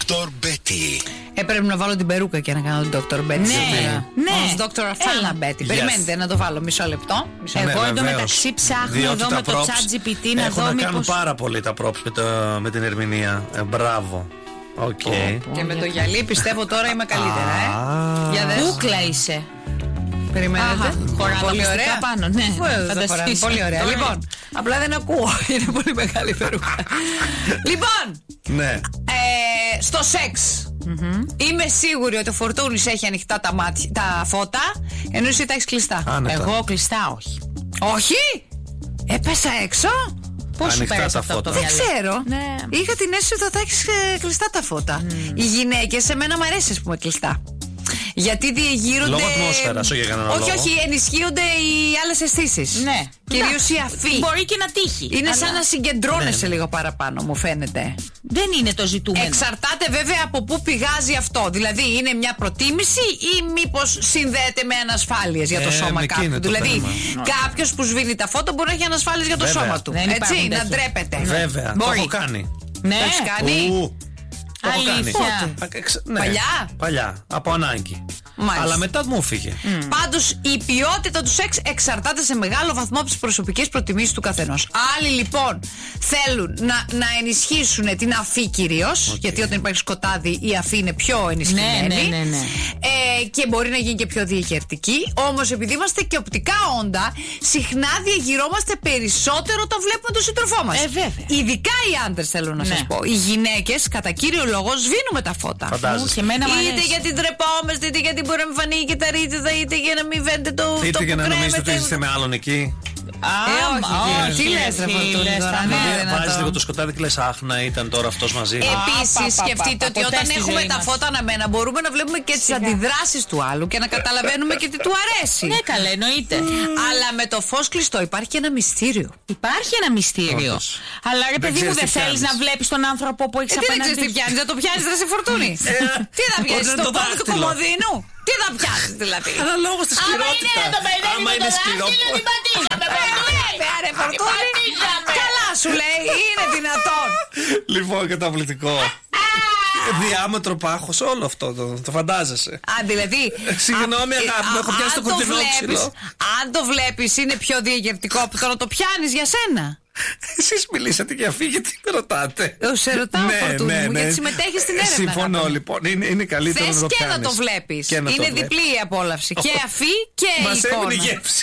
Dr. Betty. Πρέπει να βάλω την περούκα και να κάνω τον Dr. Betty. Ναι. Ως Dr. Αφάνα Betty. Περιμένετε να το βάλω μισό λεπτό. Εγώ εντωμεταξύ ψάχνω εδώ με το ChatGPT να δω να μήπως... κάνουν πάρα πολύ τα props με την ερμηνεία. Μπράβο. Okay. Και με το γυαλί πιστεύω τώρα είμαι καλύτερα. Για δες. Κούκλα είσαι. Περιμένετε. Πολύ ωραία πάνω. Ναι, φανταστείς. Πολύ ωραία. Λοιπόν, απλά δεν ακούω. Είναι πολύ μεγάλη περούκα. Λοιπόν, ναι. Στο σεξ. Είμαι σίγουρη ότι ο Φορτούνης έχει ανοιχτά τα φώτα, ενώ εσύ τα έχεις κλειστά. Άνετα. Εγώ κλειστά όχι. Όχι! Έπεσα έξω. Πώς σου πέρασε αυτό από το Δεν μυαλό? ξέρω. Ναι. Είχα την αίσθηση ότι θα έχεις κλειστά τα φώτα. Οι γυναίκες, εμένα μου αρέσει ας πούμε κλειστά. Γιατί διεγείρονται. Λόγω ατμόσφαιρας, όχι για κανένα λόγο. Όχι, ενισχύονται οι άλλες αισθήσεις. Ναι. Κυρίως η αφή. Μπορεί και να τύχει. Είναι σαν να συγκεντρώνεσαι λίγο παραπάνω, μου φαίνεται. Δεν είναι το ζητούμενο. Εξαρτάται βέβαια από πού πηγάζει αυτό. Δηλαδή, είναι μια προτίμηση ή μήπως συνδέεται με ανασφάλειες για το σώμα κάποιου. Δηλαδή, κάποιος που σβήνει τα φώτα μπορεί να έχει ανασφάλειες για το σώμα του. Έτσι, να ντρέπεται. Βέβαια, το έχω κάνει. Ναι, το έχεις κάνει. Το έχω κάνει. Ναι. Παλιά, από ανάγκη. Μάλιστα. Αλλά μετά μου φύγε. Πάντως η ποιότητα του σεξ εξαρτάται σε μεγάλο βαθμό από τις προσωπικές προτιμήσεις του καθενός. Άλλοι λοιπόν θέλουν να ενισχύσουν την αφή κυρίως, γιατί όταν υπάρχει σκοτάδι η αφή είναι πιο ενισχυμένη. Ναι. Και μπορεί να γίνει και πιο διεκερτική. Όμως επειδή είμαστε και οπτικά όντα, συχνά διαγυρώμαστε περισσότερο όταν βλέπουμε τον σύντροφό μας. Βέβαια. Ειδικά οι άντρες θέλω να σας πω. Οι γυναίκες κατά κύριο λόγο σβήνουμε τα φώτα. Είτε γιατί ντρεπόμαστε, είτε γιατί μπορεί να μην φανεί η κυταρίτιδα, είτε για να μην φαίνεται το αυτό. Είτε για να νομίζετε ότι είστε με άλλον εκεί. Όχι, τι λες ρε Φορτούνη τώρα. Βάζεις λίγο το σκοτάδι και λες αχ να ήταν τώρα αυτός μαζί. Επίσης σκεφτείτε ότι όταν έχουμε τα φώτα αναμένα μπορούμε να βλέπουμε και τις αντιδράσεις του άλλου και να καταλαβαίνουμε και τι του αρέσει. Ναι καλά εννοείται. Αλλά με το φως κλειστό υπάρχει και ένα μυστήριο. Υπάρχει ένα μυστήριο. Αλλά ρε παιδί μου δεν θέλεις να βλέπεις τον άνθρωπο που έχεις απέναντι. Δεν ξέρεις τι πιάνεις, δεν το πιάνεις ρε σε Φορτούνη. Τι θα πιάσεις, το πόδι του κομμωδίνου. Τι θα πιάσεις δηλαδή. Αναλόγως στη σκληρότητα. Άμα είναι σκληρό. Άρα Φορτούνη. Καλά σου λέει, είναι δυνατόν. Λοιπόν, καταπληκτικό. Διάμετρο πάχος, όλο αυτό το φαντάζεσαι. Δηλαδή. Συγγνώμη, αγάπη μου, έχω πιάσει το κοντινό ξύλο. Αν το βλέπεις, είναι πιο διαγερτικό από το να το πιάνεις για σένα. Εσείς μιλήσατε και αφήγετε, τι με ρωτάτε. Σε ρωτάω, Φορτούνη μου, γιατί συμμετέχεις στην έρευνα. Συμφωνώ λοιπόν, είναι καλύτερο να το πιάνεις. Θες και να το βλέπεις. Είναι διπλή η απόλαυση. Και αφή και η εικόνα. Μας έμεινε η γεύση.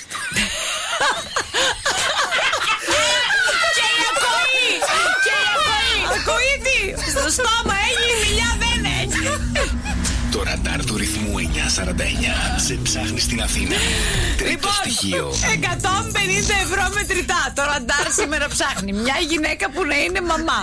Και η ακοή. Ακοή τι. Στο στόμα έχει, η μιλιά δεν έχει. Το ραντάρ του ρυθμού 949 σε ψάχνει στην Αθήνα. Τρίτο στοιχείο. 150 ευρώ μετρητά. Το ραντάρ σήμερα ψάχνει μια γυναίκα που να είναι μαμά.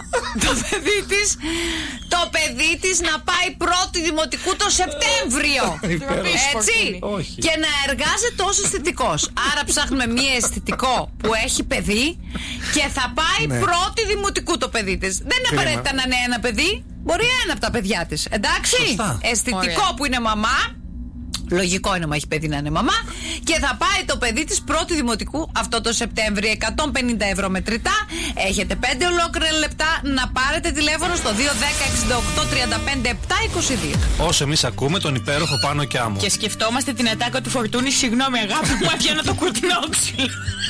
Το παιδί της να πάει πρώτη δημοτικού το Σεπτέμβριο. Έτσι. Και να εργάζεται ως αισθητικός. Άρα ψάχνουμε μια αισθητικό που έχει παιδί και θα πάει πρώτη δημοτικού το παιδί της. Δεν είναι απαραίτητα να είναι ένα παιδί. Μπορεί ένα από τα παιδιά της. Εντάξει. Σωστά. Αισθητικό. Ωραία. Που είναι μαμά. Λογικό είναι να έχει παιδί να είναι μαμά. Και θα πάει το παιδί της πρώτη δημοτικού αυτό το Σεπτέμβριο. 150 ευρώ μετρητά. Έχετε 5 ολόκληρα λεπτά να πάρετε τηλέφωνο στο 210 68 35 7 22. Όσο εμείς ακούμε τον υπέροχο Πάνο και Άμμο. Και σκεφτόμαστε την ατάκα του Φορτούνη. Συγγνώμη αγάπη μου, έπιανα το κουρτινόξυλο.